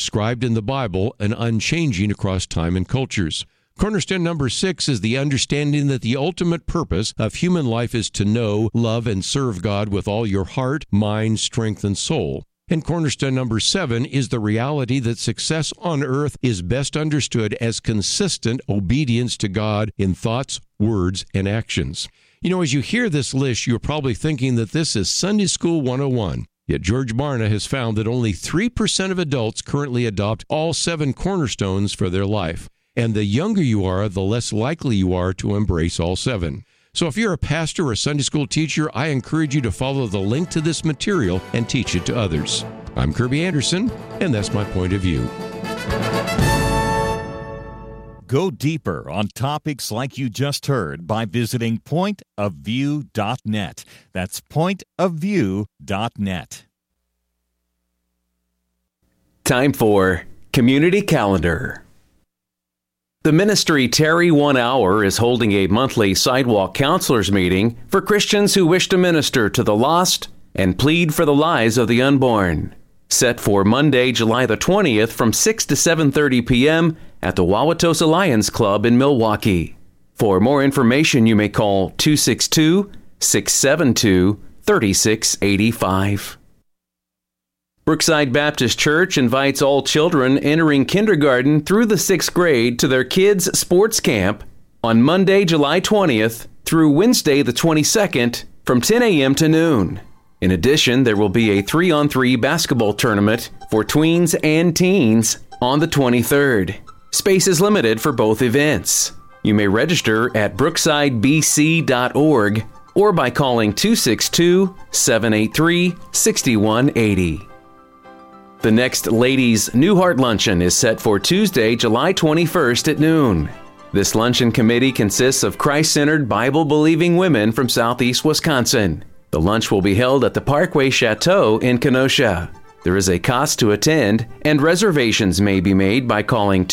described in the Bible and unchanging across time and cultures. Cornerstone number 6 is the understanding that the ultimate purpose of human life is to know, love, and serve God with all your heart, mind, strength, and soul. And cornerstone number 7 is the reality that success on earth is best understood as consistent obedience to God in thoughts, words, and actions. As you hear this list, you're probably thinking that this is Sunday School 101. Yet George Barna has found that only 3% of adults currently adopt all 7 cornerstones for their life. And the younger you are, the less likely you are to embrace all 7. So if you're a pastor or a Sunday school teacher, I encourage you to follow the link to this material and teach it to others. I'm Kirby Anderson, and that's my point of view. Go deeper on topics like you just heard by visiting pointofview.net. That's pointofview.net. Time for Community Calendar. The ministry Terry 1 Hour is holding a monthly sidewalk counselors meeting for Christians who wish to minister to the lost and plead for the lives of the unborn. Set for Monday, July the 20th from 6 to 7:30 p.m. at the Wauwatosa Lions Club in Milwaukee. For more information, you may call 262-672-3685. Brookside Baptist Church invites all children entering kindergarten through the 6th grade to their kids' sports camp on Monday, July 20th through Wednesday the 22nd from 10 a.m. to noon. In addition, there will be a 3-on-3 basketball tournament for tweens and teens on the 23rd. Space is limited for both events. You may register at brooksidebc.org or by calling 262-783-6180. The next Ladies' New Heart Luncheon is set for Tuesday, July 21st at noon. This luncheon committee consists of Christ-centered, Bible-believing women from southeast Wisconsin. The lunch will be held at the Parkway Chateau in Kenosha. There is a cost to attend, and reservations may be made by calling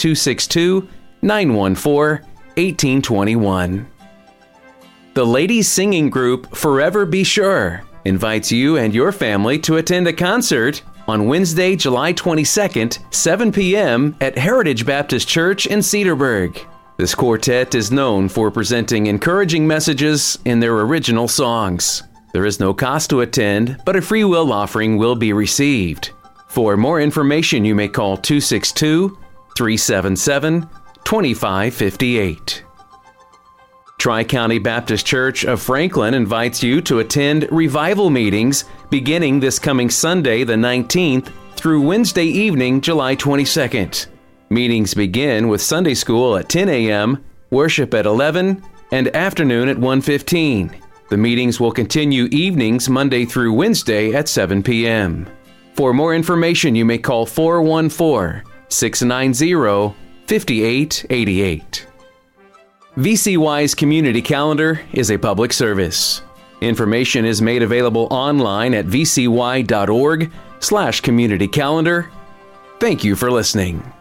262-914-1821. The ladies singing group Forever Be Sure invites you and your family to attend a concert on Wednesday, July 22nd, 7 p.m. at Heritage Baptist Church in Cedarburg. This quartet is known for presenting encouraging messages in their original songs. There is no cost to attend, but a free will offering will be received. For more information, you may call 262-377-2558. Tri-County Baptist Church of Franklin invites you to attend revival meetings beginning this coming Sunday the 19th through Wednesday evening, July 22nd. Meetings begin with Sunday school at 10 a.m., worship at 11, and afternoon at 1:15. The meetings will continue evenings Monday through Wednesday at 7 p.m. For more information, you may call 414-690-5888. VCY's Community Calendar is a public service. Information is made available online at vcy.org/communitycalendar. Thank you for listening.